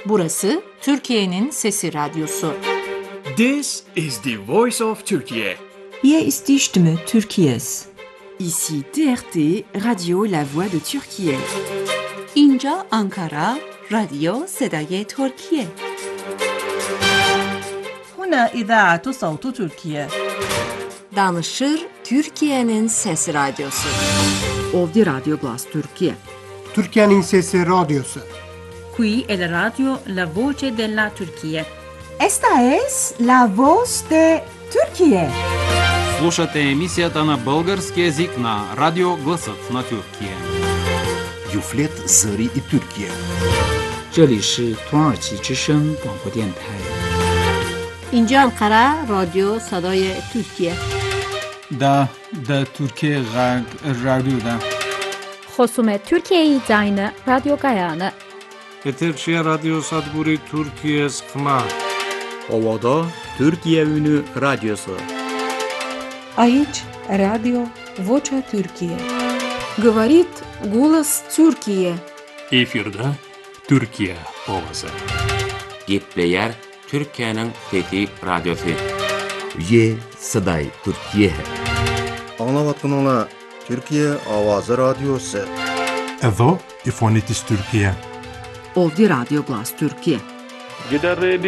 Burası Türkiye'nin Sesi Radyosu. This is the voice of Turkey. Hier ist die Stimme Türkiye's. Ici TRT, Radio La Voix de Türkiye. اینجا آنکارا، رادیو صدای ترکیه. هنا إذاعة صوت تركيا. Danışır Türkiye'nin Sesi Radyosu. Ovdje Radio Glas Türkiye. Türkiye'nin Sesi Radyosu. Qui è la radio La Voce della Turchia. Esta es la voz de Türkiye. Слушате емисията на български език на Радио Гласът на Türkiye. Юфлет Зари и Türkiye. 这里是土耳其之声广播电台。 اینجا انقره رادیو صدای ترکیه. دا ترکیه رادیو دا. خصوم Türkiye Zayne Radyo Gayane. Eterşehir Radyo Sadburi Türkiye Skma. Ovada Türkiye Ünü Radyosu. Aici Radio Vocea Türkiye. Говорит голос Türkiye. Efirde Türkiye ovası. Gepleyer Türkiye'nin Fethi Radyosu. Ye Saday Türkiye. Anlavatkanlar Türkiye Avazı Radyosu. Evo İfonitis Türkiye. Ovdje Radio Glas Türkiye.